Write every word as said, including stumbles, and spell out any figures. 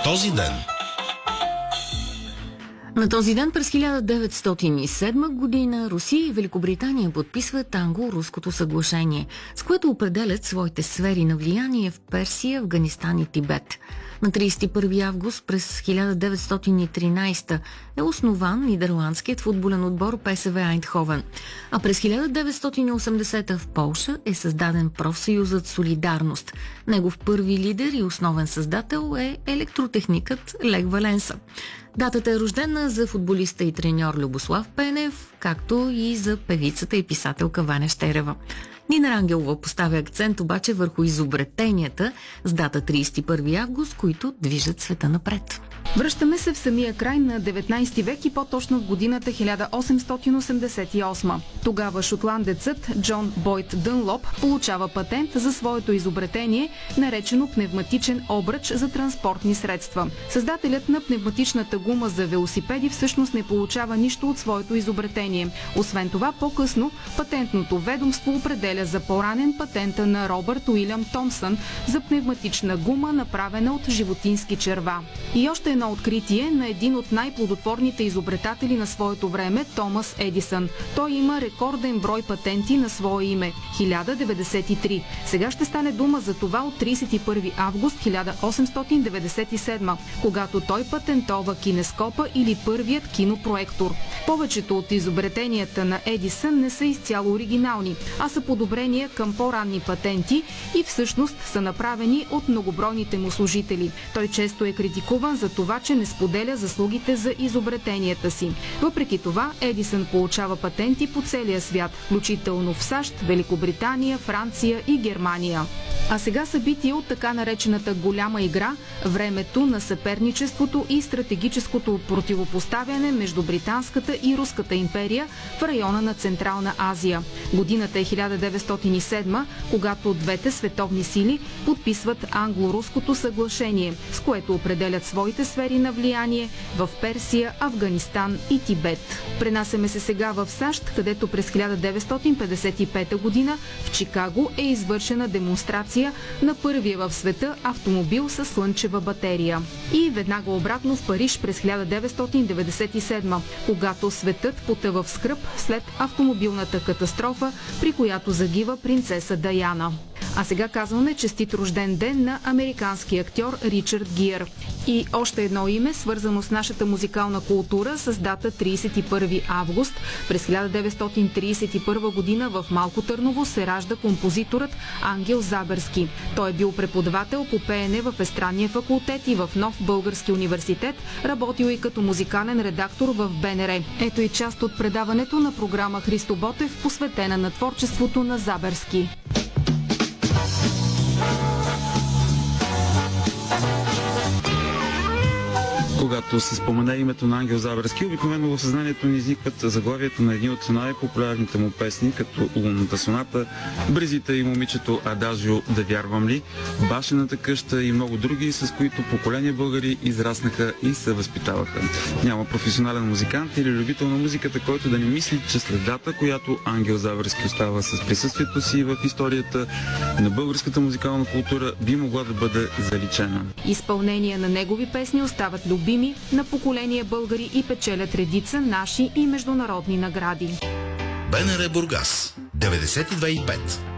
този ден. На този ден през хиляда деветстотин и седма година Русия и Великобритания подписват англо-руското съглашение, с което определят своите сфери на влияние в Персия, Афганистан и Тибет. На тридесет и първи август през хиляда деветстотин и тринадесета е основан нидерландският футболен отбор ПСВ Айндховен, а през хиляда деветстотин и осемдесета в Полша е създаден профсъюзът Солидарност. Негов първи лидер и основен създател е електротехникът Лех Валенса. Датата е рождена за футболиста и треньор Любослав Пенев, както и за певицата и писателка Ваня Щерева. Нина Рангелова поставя акцент обаче върху изобретенията с дата тридесет и първи август, които движат света напред. Връщаме се в самия край на деветнадесети век и по-точно в годината хиляда осемстотин осемдесет и осма. Тогава шотландецът Джон Бойд Дънлоп получава патент за своето изобретение, наречено пневматичен обръч за транспортни средства. Създателят на пневматичната гума за велосипеди всъщност не получава нищо от своето изобретение. Освен това, по-късно патентното ведомство определя за по-ранен патента на Робърт Уилям Томсън за пневматична гума, направена от животински черва. И още едно откритие на един от най-плодотворните изобретатели на своето време – Томас Едисън. Той има рекорден брой патенти на свое име – хиляда деветдесет и три. Сега ще стане дума за това от тридесет и първи август хиляда осемстотин деветдесет и седма, когато той патентова кинескопа или първият кинопроектор. Повечето от изобретенията на Едисън не са изцяло оригинални, а са подобрения към по-ранни патенти и всъщност са направени от многобройните му служители. Той често е критикуван за това, че не споделя заслугите за изобретенията си. Въпреки това, Едисън получава патенти по целия свят, включително в САЩ, Великобритания, Франция и Германия. А сега събитие от така наречената голяма игра, времето на съперничеството и стратегическото противопоставяне между Британската и Руската империя в района на Централна Азия. Годината е хиляда деветстотин и седма, когато двете световни сили подписват англо-руското съглашение, с което определят своите сфери на влияние в Персия, Афганистан и Тибет. Пренасяме се сега в САЩ, където през хиляда деветстотин петдесет и пета година в Чикаго е извършена демонстрация на първия в света автомобил с слънчева батерия. И веднага обратно в Париж през хиляда деветстотин деветдесет и седма, когато светът потъва в скръб след автомобилната катастрофа, при която загива принцеса Даяна. А сега казваме честит рожден ден на американски актьор Ричард Гир. И още едно име, свързано с нашата музикална култура, с дата тридесет и първи август. През хиляда деветстотин тридесет и първа година в Малко Търново се ражда композиторът Ангел Заберски. Той е бил преподавател по пеене в естрадния факултет и в Нов български университет, работил и като музикален редактор в БНР. Ето и част от предаването на програма Христо Ботев, посветена на творчеството на Заберски. Когато се спомене името на Ангел Заберски, обикновено в съзнанието ни изникват заглавието на едни от най-популярните му песни, като Лунната соната, Бризите и момичето Адажио, Да вярвам ли, Башената къща и много други, с които поколения българи израснаха и се възпитаваха. Няма професионален музикант или любител на музиката, който да не мисли, че следата, която Ангел Заберски остава с присъствието си в историята на българската музикална култура, би могла да бъде заличена. Изпълнения на негови песни остават любими на поколение българи и печелят редица наши и международни награди. БНР Бургас деветдесет и две и пет.